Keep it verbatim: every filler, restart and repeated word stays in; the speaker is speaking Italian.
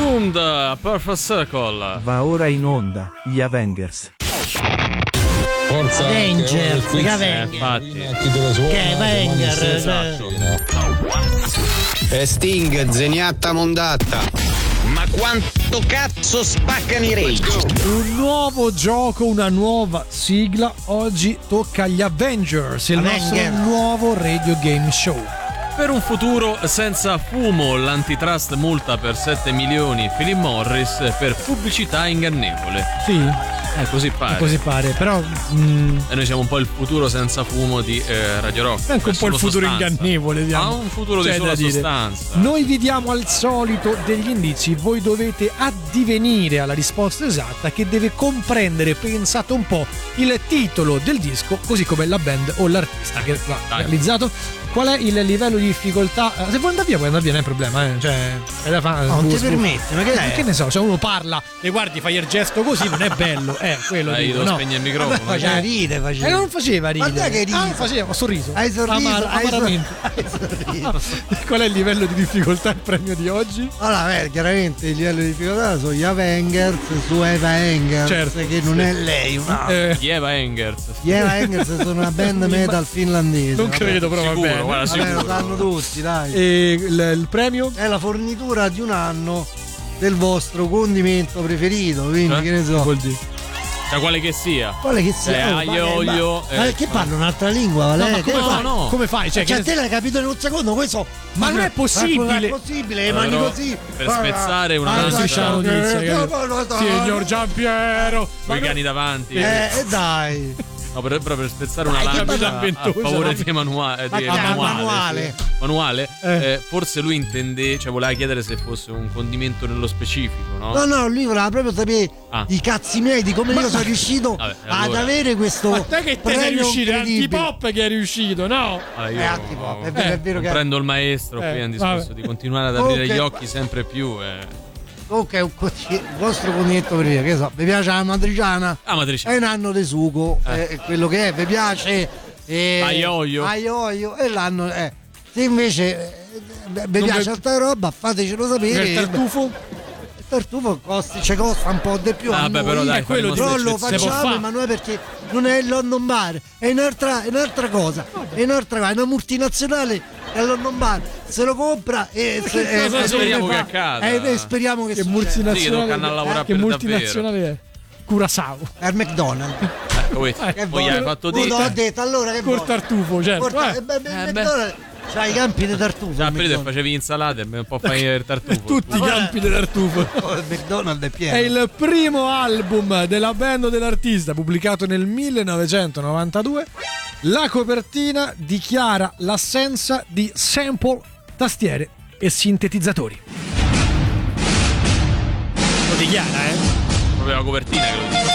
Entombed, Perfect Circle. Va ora in onda gli Avengers. Forza Avengers, che Eh, infatti. Che Avengers. E Sting, zeniatta mondatta. Ma quanto cazzo spaccano i rage? Un nuovo gioco, una nuova sigla. Oggi tocca agli Avengers, il Avengers. nostro nuovo radio game show. Per un futuro senza fumo, l'antitrust multa per sette milioni Philip Morris per pubblicità ingannevole. Sì, Eh, così pare. così pare, però mm, E noi siamo un po' il futuro senza fumo di eh, Radio Rock. è anche un È po' il solo futuro sostanza. ingannevole, Ha diciamo. un futuro C'è di sola da dire. sostanza. Noi vi diamo al solito degli indizi, voi dovete addivenire alla risposta esatta, che deve comprendere, pensate un po', il titolo del disco, così come la band o l'artista che l'ha Dai. realizzato. Qual è il livello di difficoltà? Eh, Se vuoi andare via, puoi andare via, non è un problema, eh. Cioè, è da fa- No, non ti scu- permette, ma che è? che ne so, se uno parla e guardi, fai il gesto così, non è bello, eh, quello Dai, dico, devo no. spegnere il microfono. Vabbè, Faceva eh. ride, faceva. E non faceva ridere. Ma dai che ride? Ah, non faceva, ho sorriso. Hai sorriso, Amar- hai sor- amaramente. hai sorriso. Qual è il livello di difficoltà il premio di oggi? Allora, beh, chiaramente il livello di difficoltà sono gli Avengers su Eva Engers, Certo. che non è lei, una. Eh, Eva Engers. Gli Eva Engers sono una band metal finlandese. non vabbè. credo, però va Sicuro, bene. guarda, Vabbè, lo sicuro. sanno tutti, dai. E il, il premio? È la fornitura di un anno del vostro condimento preferito, quindi Eh? che ne so. Vuol dire. Da quale che sia. Quale che sia? Eh, Oh, aglio, ma- olio, Ma, ma eh, che parla un'altra lingua, Vale? No, ma Che come no, fai? no. Come fai? Cioè, Cioè, che te l'hai capito in un secondo, questo. Ma non è possibile. Ma non è possibile, le mani Però, così. per spezzare una Ah, notizia- ah, striscia la notizia, eh, capito? no, no, no, Signor Giampiero. Con i cani davanti. Eh, eh, dai. No, per, però per spezzare una Dai, che lancia bella a ventosa, favore no? di Emanuele. Ma Di che manuale. manuale? sì. Manuale? Eh. Eh, forse lui intende, cioè voleva chiedere se fosse un condimento nello specifico, no? No, no, lui voleva proprio sapere Ah. i cazzi miei di come io sono riuscito Vabbè, ad allora. avere questo. Ma te che te sei premio riuscito? È incredibile. Antipop che è riuscito, no? Allora, io È antipop, è vero, Eh, è vero non che prendo il maestro Eh, qui è un discorso vabbè. di continuare ad aprire Ok. gli occhi sempre più. Eh. Ok, un co- il vostro condimento preferito, che so, vi piace la matriciana? Ah, matrice. È un anno di sugo, Eh. è quello che è, vi piace? Eh, Aglio-olio. aglio-olio, e l'anno è. Se invece eh, vi Non piace ve- altra roba, fatecelo sapere. Il tartufo? Il tartufo costi, ci costa un po' di più. Ah, a beh, noi. però dai, è quello faremo Però lo delle eccezioni. facciamo, fa. ma noi perché non è il London Bar, è un'altra, è un'altra cosa, è un'altra cosa, è una multinazionale, è il London Bar, se lo compra e, se, e- cosa e- speriamo e- che accada? e- e speriamo che Che succeda. Sì, multinazionale. toccano a lavorare che per multinazionale è? Curaçao. È il McDonald's. Ecco, vedi. Che Poi buono. hai fatto Oh, te dito. l'ho detto, allora che Col buono. tartufo, certo. Porta- Eh, eh, beh, beh, Eh, il beh. McDonald's c'ha i campi di tartufo. Già il periodo McDonald's. facevi insalate, un po' fai il tartufo. tutti i Ma- campi dell'artufo. Oh, il McDonald's è pieno. È il primo album della band o dell'artista, pubblicato nel millenovecentonovantadue. La copertina dichiara l'assenza di sample, tastiere e sintetizzatori. Lo dichiara, eh? Proprio la copertina che lo dice.